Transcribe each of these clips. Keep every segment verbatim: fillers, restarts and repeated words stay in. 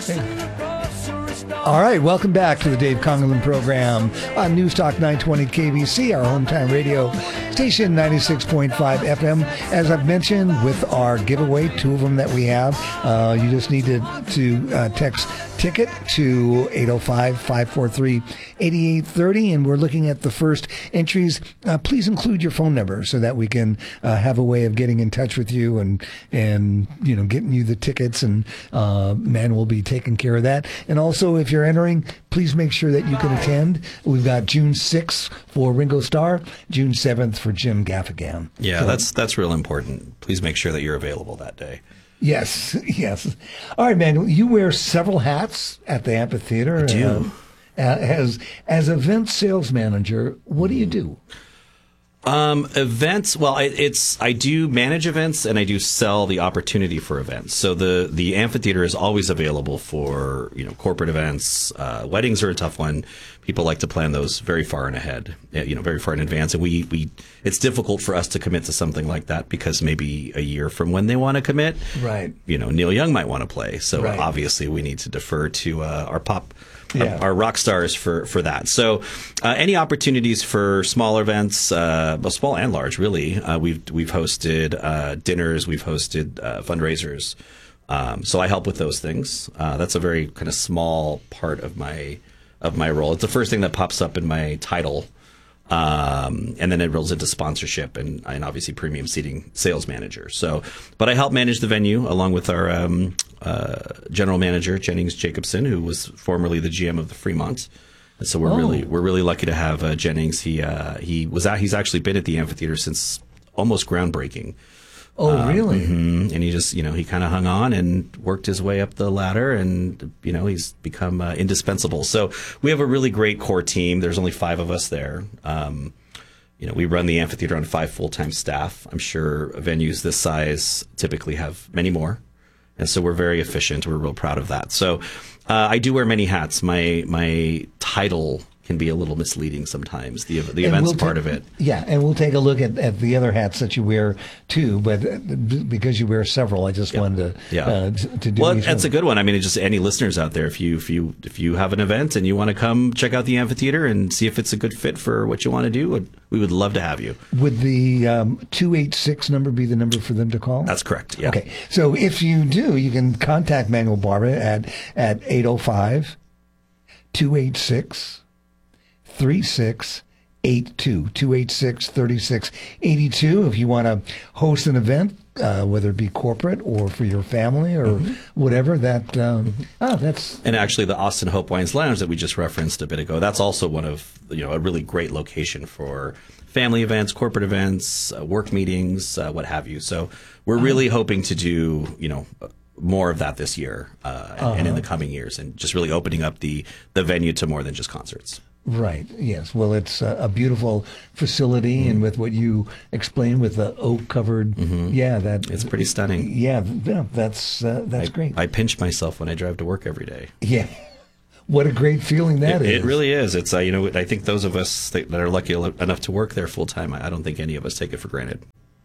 All right, welcome back to the Dave Conglin program on News Talk nine twenty K B C, our hometown radio station, ninety-six point five F M. As I've mentioned, with our giveaway, two of them that we have, uh, you just need to, to uh, text ticket to eight oh five, five four three, eight eight three oh, and we're looking at the first entries. Uh, please include your phone number so that we can uh, have a way of getting in touch with you and, and you know, getting you the tickets, and uh, man will be taking care of that. And also, if you're entering, please make sure that you can attend. We've got June sixth for Ringo Starr, June seventh for Jim Gaffigan. Yeah, so, that's that's real important. Please make sure that you're available that day. Yes, yes. All right, man. You wear several hats at the amphitheater. I do. Um, as as event sales manager, what do you do? Um, events. Well, I, it's I do manage events and I do sell the opportunity for events. So the the amphitheater is always available for you know corporate events. Uh, weddings are a tough one. People like to plan those very far in ahead, you know, very far in advance. And we we it's difficult for us to commit to something like that because maybe a year from when they want to commit, right? You know, Neil Young might want to play. So right. Obviously, we need to defer to uh, our pop. Yeah. Our, our rock stars for, for that. So, uh, any opportunities for smaller events, uh, well, small and large, really. Uh, we've we've hosted uh, dinners, we've hosted uh, fundraisers. Um, so I help with those things. Uh, that's a very kind of small part of my of my role. It's the first thing that pops up in my title. Um, and then it rolls into sponsorship and, and obviously premium seating sales manager. So, but I help manage the venue along with our um, uh, general manager Jennings Jacobson, who was formerly the G M of the Fremont. And so we're oh. really we're really lucky to have uh, Jennings. He uh, he was at, he's actually been at the amphitheater since almost groundbreaking. Oh, um, really? Mm-hmm. And he just, you know, he kind of hung on and worked his way up the ladder, and, you know, he's become uh, indispensable. So we have a really great core team. There's only five of us there. Um, you know, we run the amphitheater on five full-time staff. I'm sure venues this size typically have many more. And so we're very efficient. We're real proud of that. So uh, I do wear many hats. My my title can be a little misleading sometimes, the the and events we'll part ta- of it. Yeah, and we'll take a look at, at the other hats that you wear too, but because you wear several, I just yeah. wanted to yeah. uh, to do Well, each that's one. a good one. I mean, it's just any listeners out there, if you if you if you have an event and you want to come check out the amphitheater and see if it's a good fit for what you want to do, we would love to have you. Would the um, two eight six number be the number for them to call? That's correct. Yeah. Okay. So if you do, you can contact Manuel Barba at at eight oh five, two eight six three six eight two, two eight six, three six eight two. If you want to host an event, uh, whether it be corporate or for your family or mm-hmm. whatever, that um, mm-hmm. oh, that's and actually the Austin Hope Wines Lounge that we just referenced a bit ago. That's also one of you know a really great location for family events, corporate events, uh, work meetings, uh, what have you. So we're really uh-huh. hoping to do you know. more of that this year uh, and, uh-huh. and in the coming years, and just really opening up the the venue to more than just concerts. Right. Yes. Well, it's a, a beautiful facility, mm-hmm. and with what you explained with the oak covered, mm-hmm. yeah, that it's pretty stunning. Yeah, yeah that's uh, that's I, great. I pinch myself when I drive to work every day. Yeah. What a great feeling that it, is. It really is. It's uh, you know I think those of us that are lucky enough to work there full time, I don't think any of us take it for granted.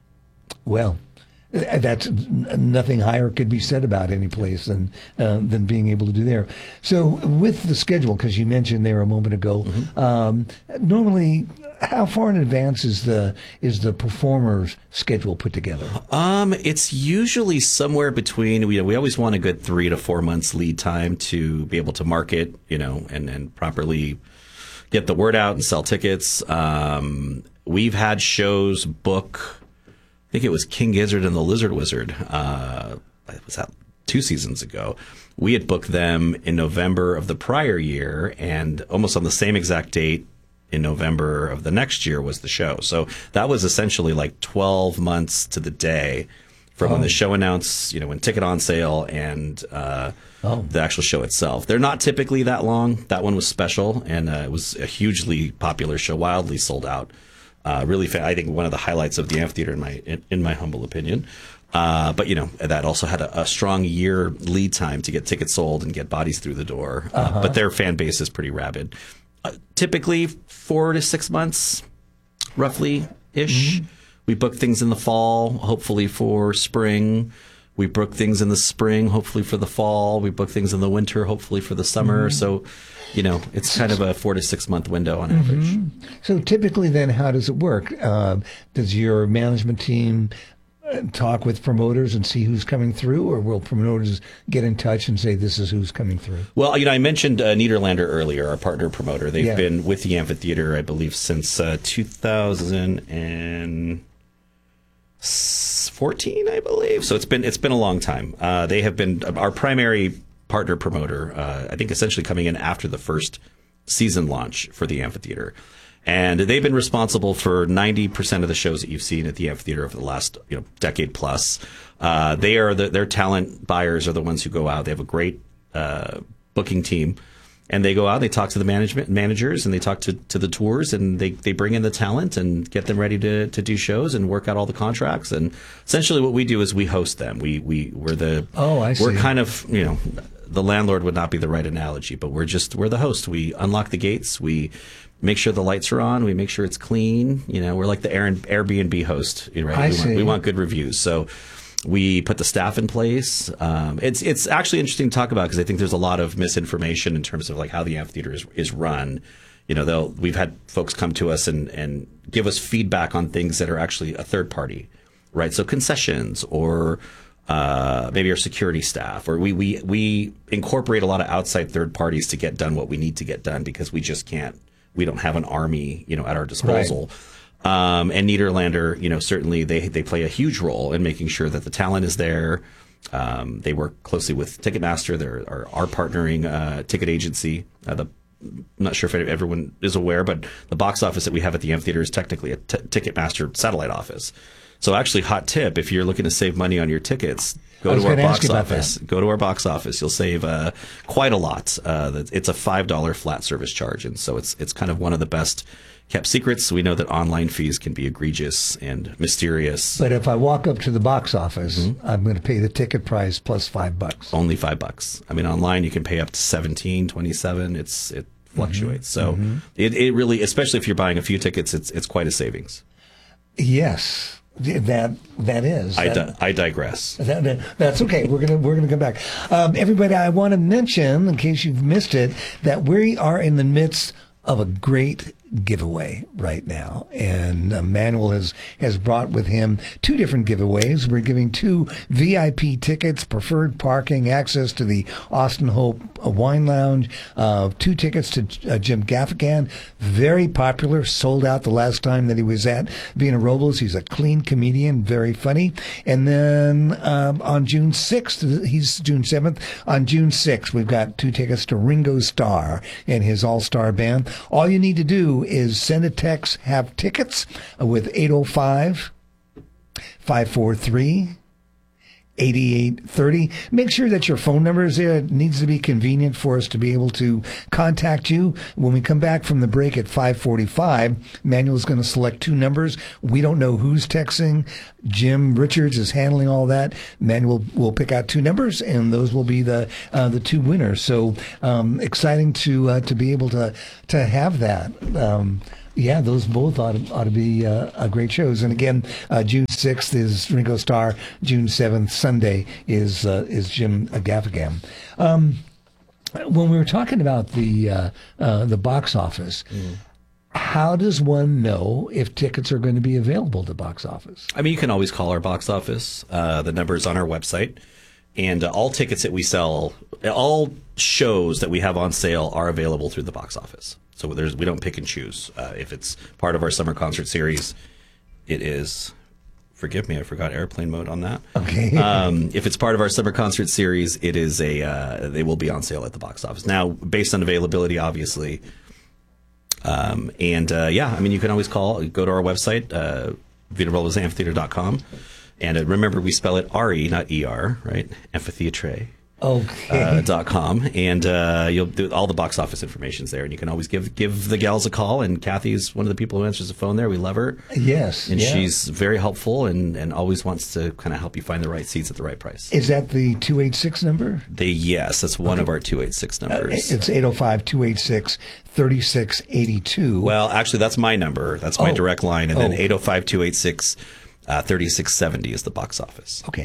Well. That's nothing higher could be said about any place than uh, than being able to do there. So with the schedule, because you mentioned there a moment ago, mm-hmm. um, normally how far in advance is the is the performer's schedule put together? Um, it's usually somewhere between. We we always want a good three to four months lead time to be able to market, you know, and and properly get the word out and sell tickets. Um, we've had shows book. I think it was King Gizzard and the Lizard Wizard. Uh, was that two seasons ago? We had booked them in November of the prior year, and almost on the same exact date in November of the next year was the show. So that was essentially like twelve months to the day from oh. when the show announced, you know, when ticket on sale and uh, oh. the actual show itself. They're not typically that long. That one was special, and uh, it was a hugely popular show, wildly sold out. Uh, really, fa- I think one of the highlights of the amphitheater, in my in, in my humble opinion. Uh, but you know, that also had a, a strong year lead time to get tickets sold and get bodies through the door. Uh, uh-huh. But their fan base is pretty rabid. Uh, typically, four to six months, roughly ish. Mm-hmm. We book things in the fall, hopefully for spring. We book things in the spring, hopefully for the fall. We book things in the winter, hopefully for the summer. Mm-hmm. So, you know, it's kind of a four to six month window on average. Mm-hmm. So typically then how does it work? Uh, does your management team talk with promoters and see who's coming through, or will promoters get in touch and say this is who's coming through? Well, you know, I mentioned uh, Niederlander earlier, our partner promoter. They've yeah. been with the amphitheater, I believe, since uh, two thousand fourteen, I believe. So it's been it's been a long time. Uh, they have been our primary partner promoter. Uh, I think essentially coming in after the first season launch for the amphitheater. And they've been responsible for ninety percent of the shows that you've seen at the amphitheater over the last you know decade plus. Uh, they are the, their talent buyers are the ones who go out. They have a great uh, booking team, and they go out. They talk to the management managers, and they talk to, to the tours, and they, they bring in the talent and get them ready to, to do shows and work out all the contracts. And essentially, what we do is we host them. We we we're the oh I see. We're kind of you know the landlord would not be the right analogy, but we're just we're the host. We unlock the gates. We make sure the lights are on. We make sure it's clean. You know, we're like the Airbnb host, right? I we, see. Want, we want good reviews. So we put the staff in place. Um, it's it's actually interesting to talk about because I think there's a lot of misinformation in terms of like how the amphitheater is, is run. You know, they'll we've had folks come to us and, and give us feedback on things that are actually a third party, right? So concessions or uh, maybe our security staff, or we, we, we incorporate a lot of outside third parties to get done what we need to get done because we just can't. We don't have an army, you know, at our disposal. Right. Um, and Niederlander, you know, certainly they they play a huge role in making sure that the talent is there. Um, they work closely with Ticketmaster. They're our, our partnering uh, ticket agency. Uh, the, I'm not sure if everyone is aware, but the box office that we have at the amphitheater is technically a t- Ticketmaster satellite office. So actually, hot tip, if you're looking to save money on your tickets, go to our box office. Go to our box office. You'll save uh, quite a lot. Uh, it's a five dollars flat service charge. And so it's it's kind of one of the best kept secrets. We know that online fees can be egregious and mysterious. But if I walk up to the box office, mm-hmm. I'm going to pay the ticket price plus five bucks. Only five bucks. I mean, online you can pay up to seventeen, twenty-seven. It's It fluctuates. Mm-hmm. So mm-hmm. It, it really, especially if you're buying a few tickets, it's it's quite a savings. Yes. That that is. I, that, di- I digress. That, that, that's okay. We're gonna we're gonna come back. Um, everybody, I want to mention, in case you've missed it, that we are in the midst of a great giveaway right now, and uh, Manuel has has brought with him two different giveaways. We're giving two V I P tickets, preferred parking, access to the Austin Hope Wine Lounge, uh, two tickets to uh, Jim Gaffigan, very popular, sold out the last time that he was at Vina Robles. He's a clean comedian, very funny. And then um, on June sixth, he's June seventh. On June sixth, we've got two tickets to Ringo Starr and his all-star band. All you need to do is send a text, have tickets, uh, with eight oh five, five four three, eight eight three oh. Make sure that your phone number is there. It needs to be convenient for us to be able to contact you. When we come back from the break at five forty-five, Manuel's going to select two numbers. We don't know who's texting. Jim Richards is handling all that. Manuel will pick out two numbers, and those will be the uh, the two winners. So um, exciting to uh, to be able to to have that. Um, Yeah, those both ought to, ought to be uh, uh, great shows. And again, uh, June sixth is Ringo Starr. June seventh, Sunday, is uh, is Jim Gaffigan. Um, when we were talking about the uh, uh, the box office, mm. how does one know if tickets are going to be available to box office? I mean, you can always call our box office. Uh, the number is on our website. And uh, all tickets that we sell, all shows that we have on sale are available through the box office. So there's we don't pick and choose. Uh, if it's part of our summer concert series, it is. Forgive me, I forgot airplane mode on that. Okay. um, if it's part of our summer concert series, it is a. Uh, they will be on sale at the box office now, based on availability, obviously. Um, and uh, yeah, I mean, you can always call. Go to our website, uh, vina robles amphitheater dot com. And uh, remember, we spell it R E, not E R, right? Amphitheatre. Okay. Uh, dot com, and uh, you'll do all the box office information's there, and you can always give give the gals a call. And Kathy's one of the people who answers the phone there. We love her. Yes, and yeah. she's very helpful and, and always wants to kind of help you find the right seats at the right price. Is that the two eight six number? They yes, that's one okay. of our two eight six numbers. Uh, it's eight oh five, two eight six, three six eight two. Well, actually, that's my number. That's my oh. direct line, and oh. then eight oh five, two eight six, thirty-six seventy is the box office. Okay.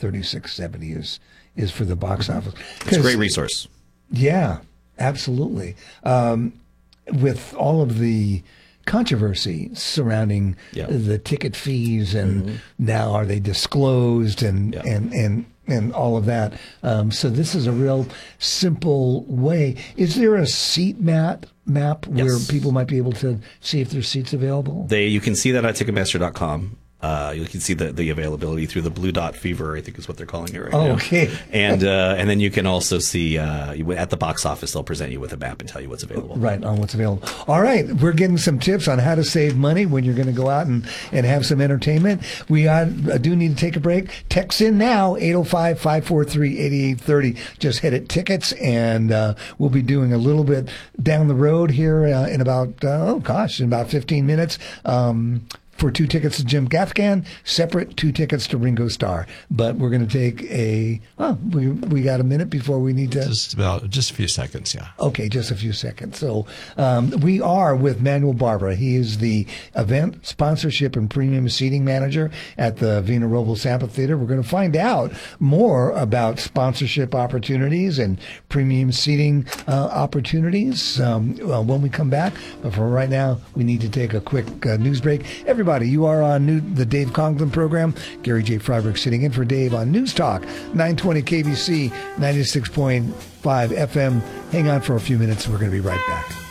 thirty-six seventy is is for the box office. It's a great resource. Yeah, absolutely. Um, with all of the controversy surrounding yeah. the ticket fees and mm-hmm. now are they disclosed and, yeah. and, and, and all of that. Um, so this is a real simple way. Is there a seat map map yes. where people might be able to see if there's seats available? They, you can see that at Ticketmaster dot com. Uh, you can see the, the availability through the Blue Dot Fever, I think is what they're calling it right oh, now. Okay. And uh, and then you can also see uh, at the box office, they'll present you with a map and tell you what's available. Right, on what's available. All right, we're getting some tips on how to save money when you're going to go out and, and have some entertainment. We uh, do need to take a break. Text in now, eight oh five, five four three, eight eight three oh. Just hit it tickets, and uh, we'll be doing a little bit down the road here uh, in about, uh, oh gosh, in about fifteen minutes. Um, for two tickets to Jim Gaffigan, separate two tickets to Ringo Starr. But we're going to take a, oh, we we got a minute before we need to. Just about, just a few seconds, yeah. Okay, just a few seconds. So um, we are with Manuel Barba. He is the event sponsorship and premium seating manager at the Vina Robles Amphitheater. We're going to find out more about sponsorship opportunities and premium seating uh, opportunities um, well, when we come back. But for right now, we need to take a quick uh, news break. Everybody, you are on new, the Dave Conklin program. Gary J. Freiberg sitting in for Dave on News Talk, nine twenty K B C, ninety-six point five F M. Hang on for a few minutes. We're going to be right back.